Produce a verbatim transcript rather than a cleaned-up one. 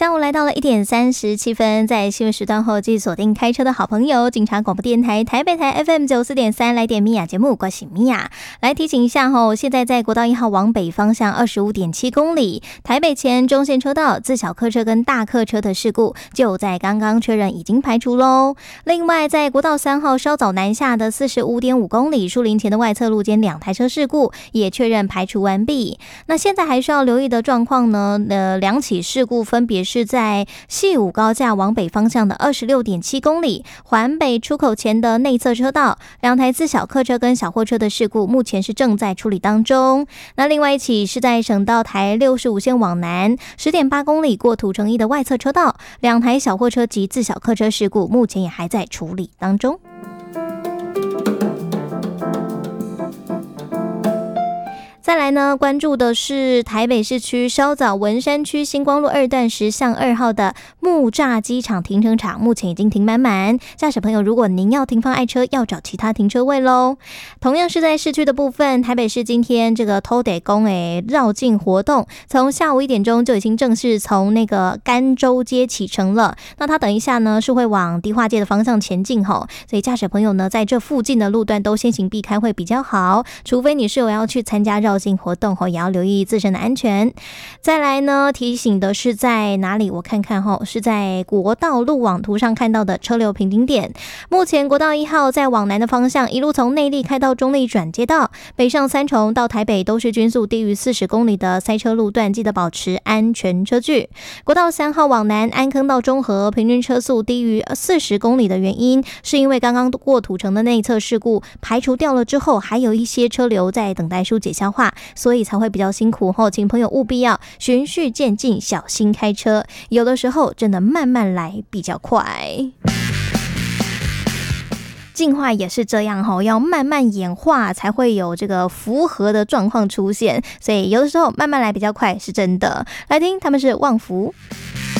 下午来到了一点三十七分，在新闻时段后继续锁定开车的好朋友，警察广播电台台北台 F M 九四点三来点米娅节目，我是米娅。来提醒一下吼，现在在国道一号往北方向二十五点七公里，台北前中线车道自小客车跟大客车的事故，就在刚刚确认已经排除喽。另外，在国道三号稍早南下的四十五点五公里，树林前的外侧路肩两台车事故也确认排除完毕。那现在还需要留意的状况呢？呃，两起事故分别是在细武高架往北方向的二十六点七公里，环北出口前的内侧车道，两台自小客车跟小货车的事故，目前是正在处理当中。那另外一起是在省道台六十五线往南十点八公里过土城一的外侧车道，两台小货车及自小客车事故，目前也还在处理当中。再来呢，关注的是台北市区稍早文山区星光路二段十巷二号的木栅机场停车场，目前已经停满满。驾驶朋友，如果您要停放爱车，要找其他停车位喽。同样是在市区的部分，台北市今天这个偷得公诶绕境活动，从下午一点钟就已经正式从那个甘州街启程了。那它等一下呢是会往迪化街的方向前进吼，所以驾驶朋友呢在这附近的路段都先行避开会比较好，除非你是有要去参加绕境活动后，也要留意自身的安全。再来呢，提醒的是在哪里？我看看后，是在国道路网图上看到的车流平顶点。目前国道一号在往南的方向，一路从内坜开到中坜转接道，北上三重到台北都是均速低于四十公里的塞车路段，记得保持安全车距。国道三号往南安坑到中和，平均车速低于四十公里的原因，是因为刚刚过土城的内侧事故排除掉了之后，还有一些车流在等待疏解消化，所以才会比较辛苦后，请朋友务必要循序渐进，小心开车。有的时候真的慢慢来比较快。进化也是这样吼，要慢慢演化才会有这个符合的状况出现，所以有的时候慢慢来比较快是真的。来听他们是旺福。